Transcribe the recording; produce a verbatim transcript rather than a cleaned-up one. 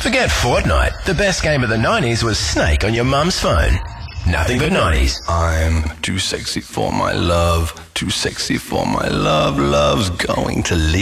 Forget Fortnite. The best game of the nineties was Snake on your mum's phone. Nothing but nineties. I'm too sexy for my love, too sexy for my love, love's going to leave.